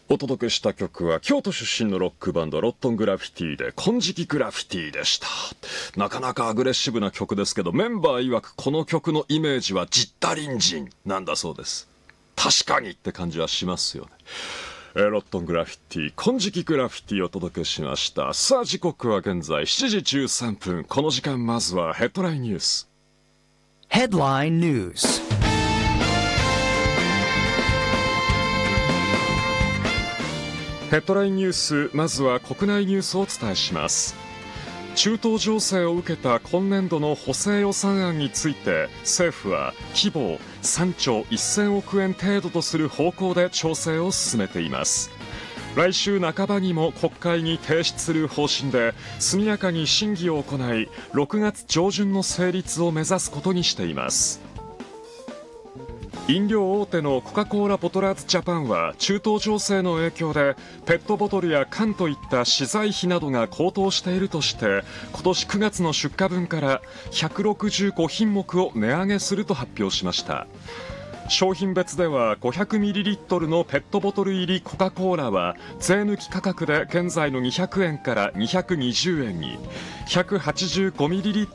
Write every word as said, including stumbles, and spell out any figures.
お届けした曲は京都出身のロックバンドロットングラフィティで金色グラフィティでした。なかなかアグレッシブな曲ですけど、メンバー曰くこの曲のイメージはジッタリンジンなんだそうです。確かにって感じはしますよね。えー、ロットングラフィティ金色グラフィティをお届けしました。さあ時刻は現在しちじじゅうさんぷん。この時間まずはヘッドラインニュース。 Headline News。 ヘッドラインニュース、まずは国内ニュースをお伝えします。中東情勢を受けた今年度の補正予算案について、政府は規模をさんちょうせんおくえん程度とする方向で調整を進めています。来週半ばにも国会に提出する方針で、速やかに審議を行い、ろくがつじょうじゅんの成立を目指すことにしています。飲料大手のコカ・コーラボトラーズジャパンは中東情勢の影響でペットボトルや缶といった資材費などが高騰しているとして、今年くがつの出荷分からひゃくろくじゅうごひんもくを値上げすると発表しました。商品別では ごひゃくミリリットル のペットボトル入りコカ・コーラは税抜き価格で現在のにひゃくえんからにひゃくにじゅうえんに、 ひゃくはちじゅうごミリリッ